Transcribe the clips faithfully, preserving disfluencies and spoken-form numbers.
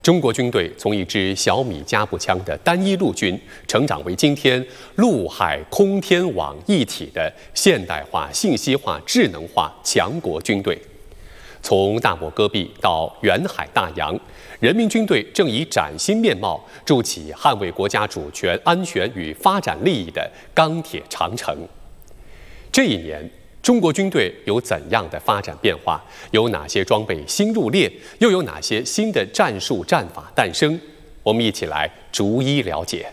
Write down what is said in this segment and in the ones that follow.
中国军队从一支小米加步枪的单一陆军，成长为今天陆海空天网一体的现代化、信息化、智能化强国军队。从大漠戈壁到远海大洋，人民军队正以崭新面貌筑起捍卫国家主权、安全与发展利益的钢铁长城。这一年，中国军队有怎样的发展变化？有哪些装备新入列？又有哪些新的战术战法诞生？我们一起来逐一了解。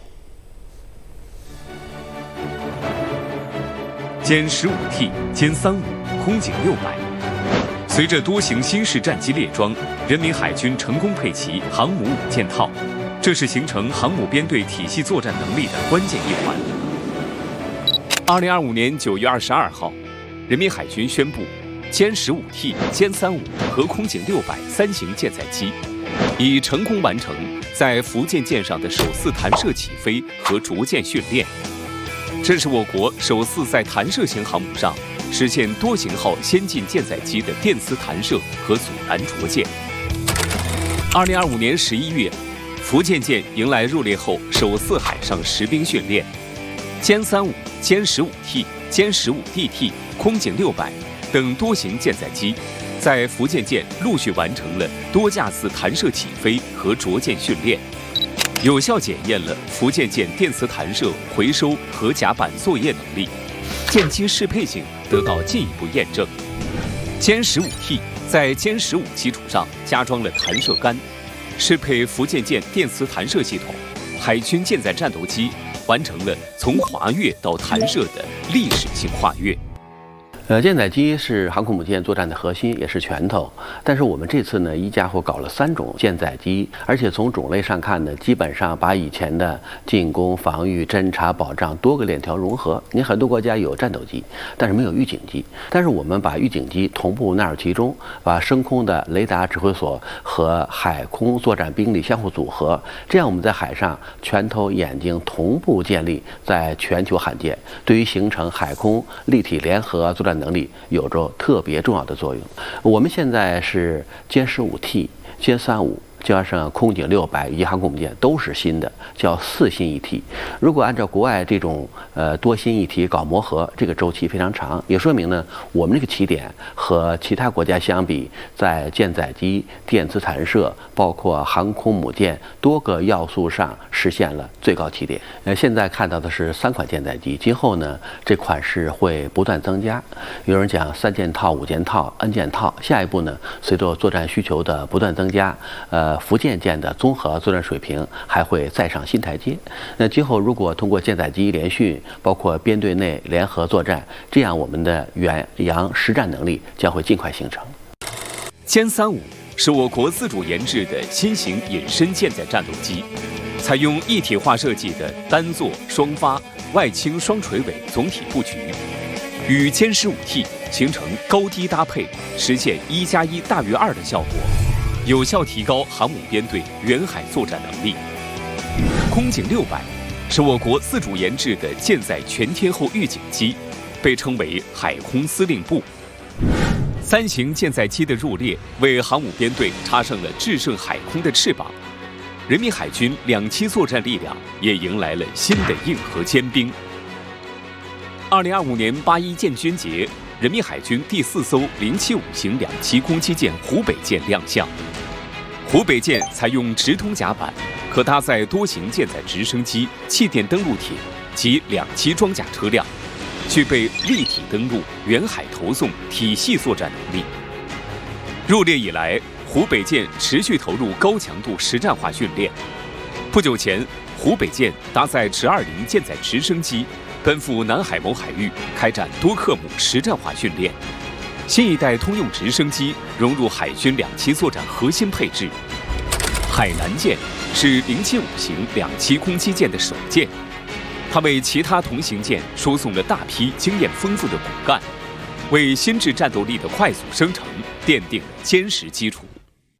歼十五 T、歼三五、空警六百。随着多型新式战机列装，人民海军成功配齐航母五件套，这是形成航母编队体系作战能力的关键一环。二零二五年九月二十二号，人民海军宣布，歼十五 T、歼三五和空警六百三型舰载机已成功完成在福建舰上的首次弹射起飞和着舰训练。这是我国首次在弹射型航母上实现多型号先进舰载机的电磁弹射和阻拦着舰。二零二五年十一月，福建舰迎来入列后首次海上实兵训练，歼三五、歼十五 T、歼十五 D T、空警六百等多型舰载机，在福建舰陆续完成了多架次弹射起飞和着舰训练，有效检验了福建舰电磁弹射、回收和甲板作业能力，舰机适配性得到进一步验证。歼十五 T 在歼十五基础上加装了弹射杆，适配福建舰电磁弹射系统，海军舰载战斗机完成了从滑跃到弹射的历史性跨越。 呃，舰载机是航空母舰作战的核心，也是拳头。但是我们这次呢，一家伙搞了三种舰载机，而且从种类上看呢，基本上把以前的进攻、防御、侦察、保障多个链条融合。你很多国家有战斗机，但是没有预警机。但是我们把预警机同步纳入其中，把升空的雷达指挥所和海空作战兵力相互组合，这样我们在海上拳头、眼睛同步建立，在全球罕见，对于形成海空立体联合作战能力有着特别重要的作用。我们现在是歼十五 T、歼三五加上空警六百以及航空母舰都是新的，叫四新一体。如果按照国外这种呃多新一体搞磨合，这个周期非常长，也说明呢我们这个起点和其他国家相比，在舰载机、电磁弹射，包括航空母舰多个要素上实现了最高起点。呃，现在看到的是三款舰载机，今后呢这款式会不断增加。有人讲三件套、五件套、N 件套，下一步呢随着作战需求的不断增加，呃。福建舰的综合作战水平还会再上新台阶。那今后如果通过舰载机联训，包括编队内联合作战，这样我们的远洋实战能力将会尽快形成。 歼三五是我国自主研制的新型隐身舰载战斗机，采用一体化设计的单座双发外倾双垂尾总体布局，与歼十五 T 形成高低搭配，实现一加一大于二的效果，有效提高航母编队远海作战能力。空警六百是我国自主研制的舰载全天候预警机，被称为海空司令部。三型舰载机的入列，为航母编队插上了制胜海空的翅膀。人民海军两栖作战力量也迎来了新的硬核尖兵。二零二五年八一建军节，人民海军第四艘零七五型两栖攻击舰湖北舰亮相。湖北舰采用直通甲板，可搭载多型舰载直升机、气垫登陆艇及两栖装甲车辆，具备立体登陆、远海投送体系作战能力。入列以来，湖北舰持续投入高强度实战化训练。不久前，湖北舰搭载直二零舰载直升机奔赴南海某海域开展多克姆实战化训练。新一代通用直升机融入海军两栖作战核心配置。海南舰是零七五型两栖攻击舰的首舰，它为其他同型舰输送了大批经验丰富的骨干，为新质战斗力的快速生成奠定了坚实基础。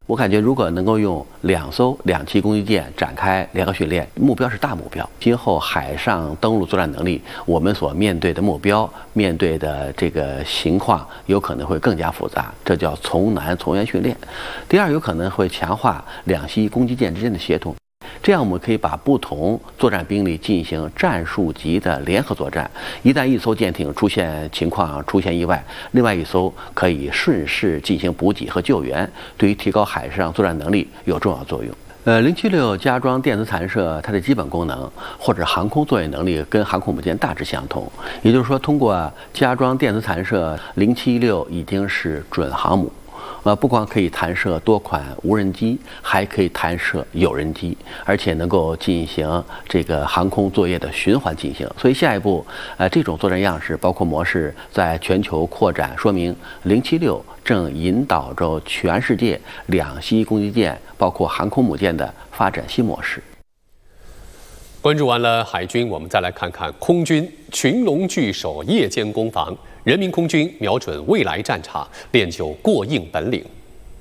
我感觉如果能够用两艘两栖攻击舰展开联合训练，目标是大目标。今后海上登陆作战能力，我们所面对的目标、面对的这个情况，有可能会更加复杂，这叫从难从严训练。第二，有可能会强化两栖攻击舰之间的协同。这样我们可以把不同作战兵力进行战术级的联合作战。一旦一艘舰艇出现情况、出现意外，另外一艘可以顺势进行补给和救援，对于提高海上作战能力有重要作用。呃，零七六加装电磁弹射，它的基本功能或者航空作业能力跟航空母舰大致相同。也就是说，通过加装电磁弹射，零七六已经是准航母。呃，不光可以弹射多款无人机，还可以弹射有人机，而且能够进行这个航空作业的循环进行。所以下一步，呃，这种作战样式包括模式在全球扩展，说明零七六正引导着全世界两栖攻击舰，包括航空母舰的发展新模式。 关注完了海军，我们再来看看空军。群龙聚首，夜间攻防，人民空军瞄准未来战场，练就过硬本领。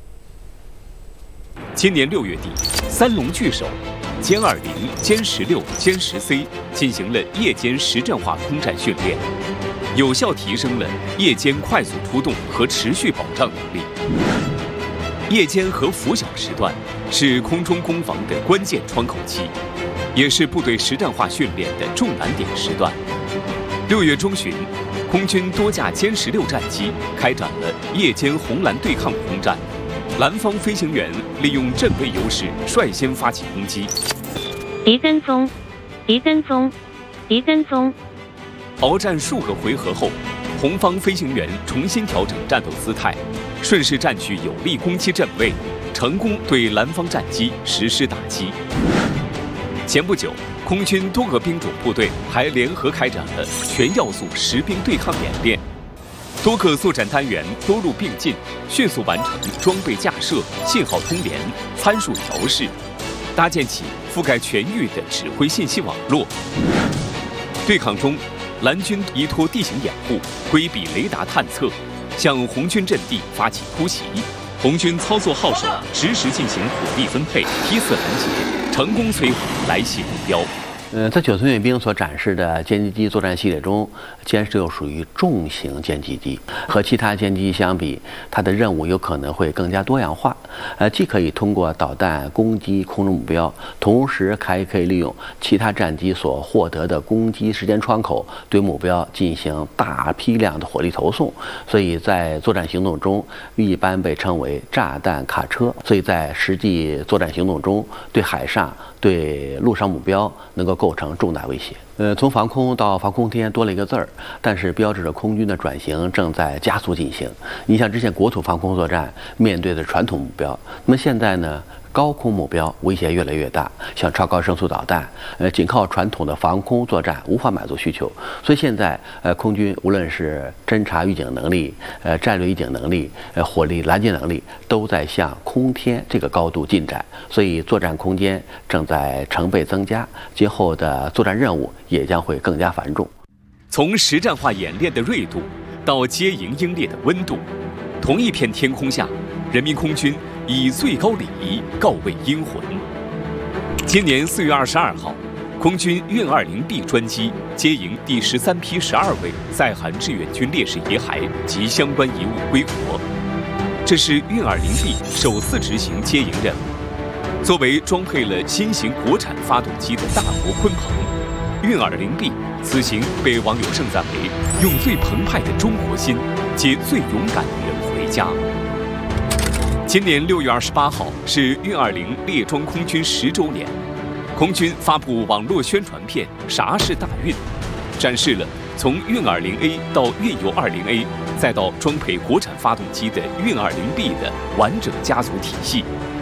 今年六月底，三龙聚首，歼二零、歼十六、歼十 C 进行了夜间实战化空战训练，有效提升了夜间快速出动和持续保障能力。夜间和拂晓时段是空中攻防的关键窗口期，也是部队实战化训练的重难点时段。六月中旬，空军多架歼十六战机开展了夜间红蓝对抗空战，蓝方飞行员利用阵位优势率先发起攻击。 敌跟踪，敌跟踪，敌跟踪。 鏖战数个回合后，红方飞行员重新调整战斗姿态，顺势占据有利攻击阵位，成功对蓝方战机实施打击。前不久，空军多个兵种部队还联合开展了全要素实兵对抗演练，多个作战单元多路并进，迅速完成装备架设、信号通联、参数调试，搭建起覆盖全域的指挥信息网络。对抗中，蓝军依托地形掩护，规避雷达探测，向红军阵地发起突袭。红军操作号手，实时进行火力分配、批次拦截，成功摧毁来袭目标。 呃，在九寸阅兵所展示的歼击机作战系列中，歼十六属于重型歼击机，和其他歼击机相比，它的任务有可能会更加多样化。呃，既可以通过导弹攻击空中目标，同时还可以利用其他战机所获得的攻击时间窗口，对目标进行大批量的火力投送。所以在作战行动中，一般被称为炸弹卡车。所以在实际作战行动中，对海上、对陆上目标能够构成重大威胁。呃，从防空到防空天多了一个字儿，但是标志着空军的转型正在加速进行。你像之前国土防空作战面对的传统目标，那么现在呢？高空目标威胁越来越大，像超高声速导弹，呃，仅靠传统的防空作战无法满足需求。所以现在，呃，空军无论是侦察预警能力、呃，战略预警能力、呃，火力拦截能力，都在向空天这个高度进展。所以作战空间正在成倍增加，今后的作战任务也将会更加繁重。 从实战化演练的锐度，到接营英烈的温度，同一片天空下，人民空军以最高礼仪告慰英魂。今年四月二十二号，空军运二零 B 专机接营第十三批十二位在韩志愿军烈士遗骸及相关遗物归国。这是运二零 B 首次执行接营任务。作为装配了新型国产发动机的大国鲲鹏，运二零 B 此行被网友盛赞为用最澎湃的中国心接最勇敢的人回家。今年六月二十八号是运二零列装空军十周年，空军发布网络宣传片《啥是大运》，展示了从运二零 A 到运油二零 A， 再到装配国产发动机的运二零 B 的完整家族体系。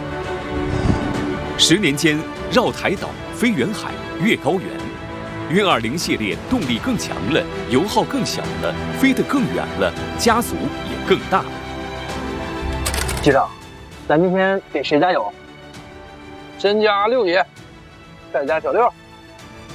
十年间，绕台岛、飞远海、越高原，运二零系列动力更强了，油耗更小了，飞得更远了，家族也更大。 机长，咱今天给谁加油？先加六里，再加小六。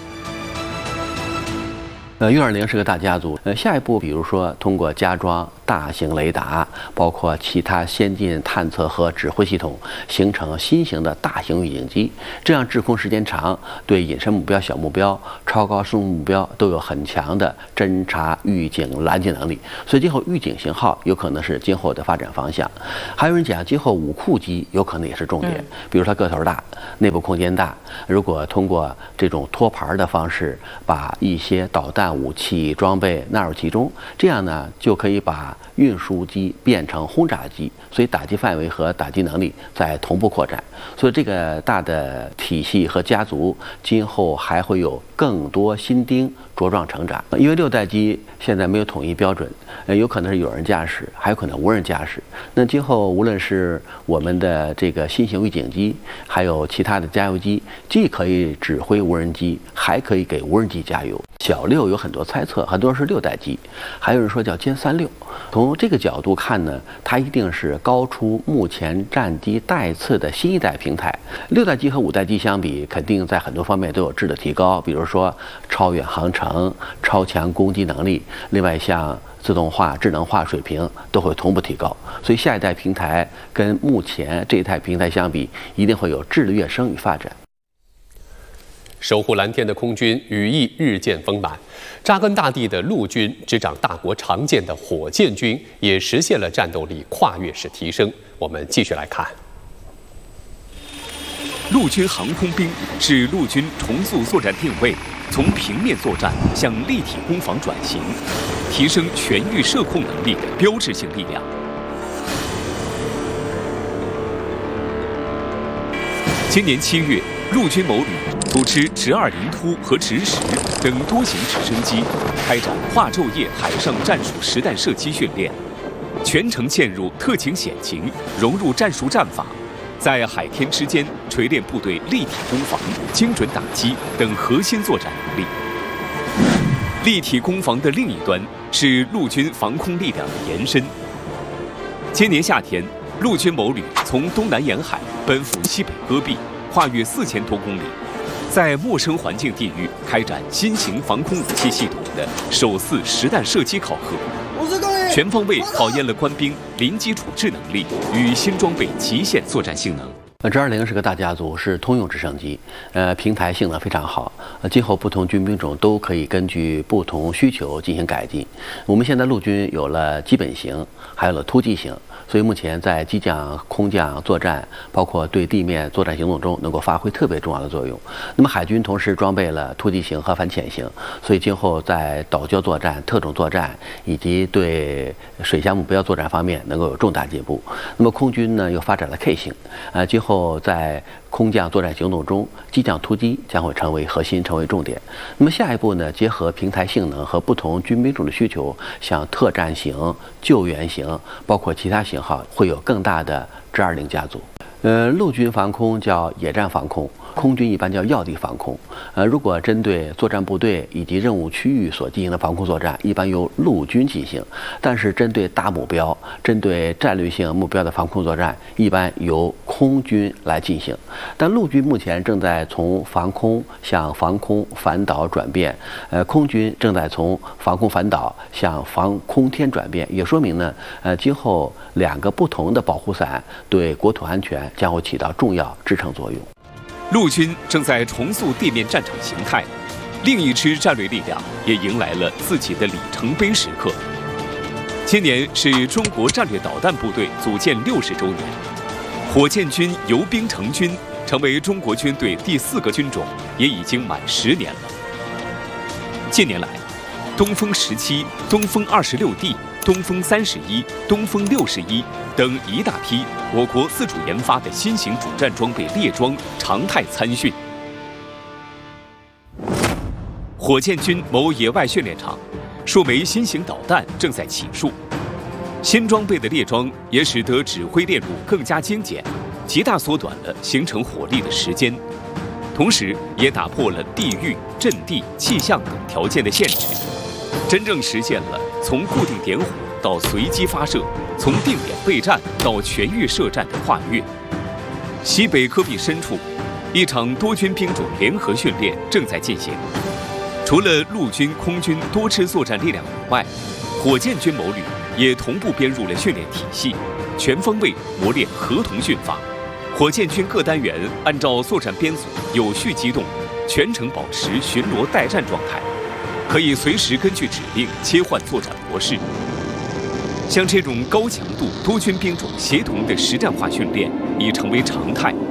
呃，运二零是个大家族。呃，下一步，比如说通过加装大型雷达，包括其他先进探测和指挥系统，形成新型的大型预警机。这样滞空时间长，对隐身目标、小目标、超高速目标都有很强的侦察、预警、拦截能力。所以今后预警型号有可能是今后的发展方向。还有人讲，今后五库机有可能也是重点，比如它个头大，内部空间大。如果通过这种托盘的方式，把一些导弹、武器、装备纳入其中，这样呢就可以把运输机变成轰炸机，所以打击范围和打击能力在同步扩展。所以这个大的体系和家族，今后还会有更多新丁茁壮成长。因为六代机现在没有统一标准，呃，有可能是有人驾驶，还有可能无人驾驶。那今后无论是我们的这个新型预警机，还有其他的加油机，既可以指挥无人机，还可以给无人机加油。小六有很多猜测，很多人说六代机，还有人说叫歼三六。从这个角度看呢，它一定是高出目前战机代次的新一代平台。六代机和五代机相比，肯定在很多方面都有质的提高，比如说超远航程、超强攻击能力，另外像自动化、智能化水平都会同步提高。所以下一代平台跟目前这一代平台相比，一定会有质的跃升与发展。 守护蓝天的空军羽翼日渐丰满，扎根大地的陆军执掌大国常见的火箭军也实现了战斗力跨越式提升。我们继续来看， 陆军航空兵是陆军重塑作战定位，从平面作战向立体攻防转型，提升全域射控能力的标志性力量。今年七月，陆军某旅组织直二零突和直十等多型直升机开展跨昼夜海上战术实弹射击训练，全程嵌入特情险情，融入战术战法，在海天之间锤炼部队立体攻防、精准打击等核心作战能力。立体攻防的另一端是陆军防空力量的延伸。今年夏天，陆军某旅从东南沿海奔赴西北戈壁，跨越四千多公里，在陌生环境地域开展新型防空武器系统的首次实弹射击考核，全方位考验了官兵临机处置能力与新装备极限作战性能。 那直二零是个大家族，是通用直升机，呃，平台性能非常好。呃，今后不同军兵种都可以根据不同需求进行改进。我们现在陆军有了基本型，还有了突击型。所以目前在机降、空降作战，包括对地面作战行动中，能够发挥特别重要的作用。那么海军同时装备了突击型和反潜型，所以今后在岛礁作战、特种作战以及对水下目标作战方面能够有重大进步。那么空军呢又发展了 K 型，呃，今后在空降作战行动中，机降突击将会成为核心，成为重点。那么下一步呢，结合平台性能和不同军兵种的需求，像特战型、救援型，包括其他型号，会有更大的直二零家族。呃，陆军防空叫野战防空，空军一般叫要地防空。呃，如果针对作战部队以及任务区域所进行的防空作战，一般由陆军进行；但是针对大目标、针对战略性目标的防空作战，一般由空军来进行。但陆军目前正在从防空向防空反导转变，呃，空军正在从防空反导向防空天转变，也说明呢，呃，今后两个不同的保护伞对国土安全将会起到重要支撑作用。 陆军正在重塑地面战场形态，另一支战略力量也迎来了自己的里程碑时刻。今年是中国战略导弹部队组建六十周年，火箭军游兵成军，成为中国军队第四个军种，也已经满十年了。近年来，东风十七、东风二十六 D、东风三十一、东风六十一等一大批我国自主研发的新型主战装备列装常态参训。火箭军某野外训练场，数枚新型导弹正在起数。新装备的列装也使得指挥链路更加精简，极大缩短了形成火力的时间，同时也打破了地域、阵地、气象等条件的限制，真正实现了从固定点火到随机发射，从定点备战到全域射战的跨越。西北戈壁深处，一场多军兵种联合训练正在进行。除了陆军、空军多支作战力量以外，火箭军某旅也同步编入了训练体系，全方位磨练合同训法。火箭军各单元按照作战编组有序机动，全程保持巡逻待战状态，可以随时根据指令切换作战模式。像这种高强度多军兵种协同的实战化训练已成为常态。